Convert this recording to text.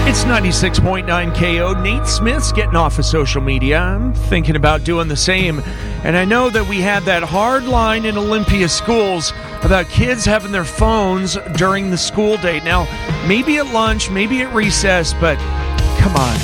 It's 96.9 KO. Nate Smith's getting off of social media. I'm thinking about doing the same. And I know that we had that hard line in Olympia schools about kids having their phones during the school day. Now, maybe at lunch, maybe at recess, but come on.